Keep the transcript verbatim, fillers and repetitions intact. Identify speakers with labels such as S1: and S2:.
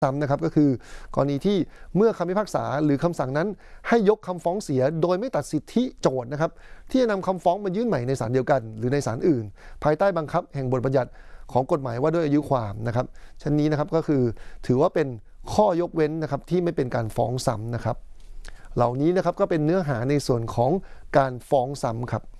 S1: ซ้ำนะครับก็คือกรณีที่เมื่อคำพิพากษาหรือคำสั่งนั้นให้ยกคำฟ้องเสียโดยไม่ตัดสิทธิโจทย์นะครับที่จะนำคำฟ้องมายื่นใหม่ในศาลเดียวกันหรือในศาลอื่นภายใต้บังคับแห่งบทบัญญัติของกฎหมายว่าด้วยอายุความนะครับชั้นนี้นะครับก็คือถือว่าเป็นข้อยกเว้นนะครับที่ไม่เป็นการฟ้องซ้ำนะครับเหล่านี้นะครับก็เป็นเนื้อหาในส่วนของการฟ้องซ้ำครับ